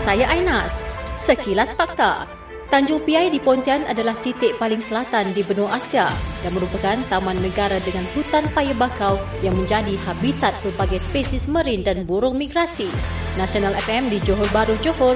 Saya Ainas. Sekilas Fakta. Tanjung Piai di Pontian adalah titik paling selatan di benua Asia dan merupakan taman negara dengan hutan paya bakau yang menjadi habitat pelbagai spesies marin dan burung migrasi. Nasional FM di Johor Bahru, Johor,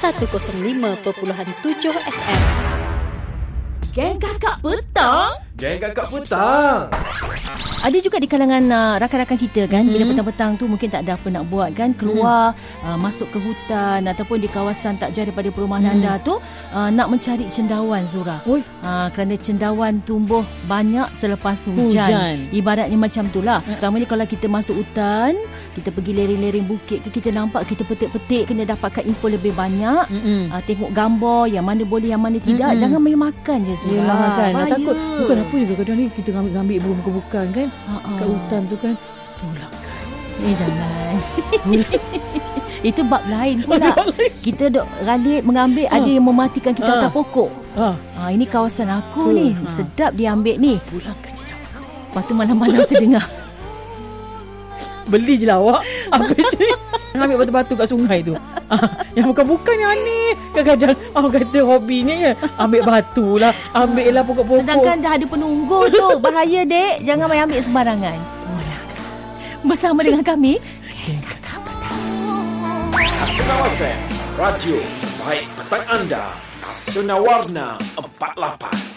105.7 FM. Geng Kakak Petang? Geng Kakak Petang. Ada juga di kalangan rakan-rakan kita kan, bila petang-petang tu mungkin tak ada apa nak buat kan, keluar masuk ke hutan ataupun di kawasan tak jauh daripada perumahan anda tu nak mencari cendawan, Zura. Kerana cendawan tumbuh banyak selepas hujan. Ibaratnya macam tu lah. Utamanya kalau kita masuk hutan, kita pergi lereng-lereng bukit, kita nampak, kita petik-petik, kena dapatkan info lebih banyak. Tengok gambar yang mana boleh, yang mana tidak. Jangan main makan je, Zura. Yelah kan, takut bukan apa juga kadang ni kita ambil bukan kan kat hutan tu kan pulang kan. Jangan. Itu bab lain pula. Kita dok ralik mengambil, ada yang mematikan kita atas pokok. Ini kawasan aku ni. Sedap dia ambil ni. Pulangkan cendawan. Lepas tu malam-malam terdengar. Beli je lah awak. Apa je? Ambil batu-batu kat sungai tu. Yang bukan-bukan yang aneh. Kadang-kadang awak kata hobinya je ambil batu lah, ambil lah pokok-pokok. Sedangkan dah ada penunggu tu. Bahaya dek. Jangan main ambil sembarangan. Bersama dengan kami Geng Kakak Petang. Nasional FM, radio baik petang anda. Nasional Warna 48.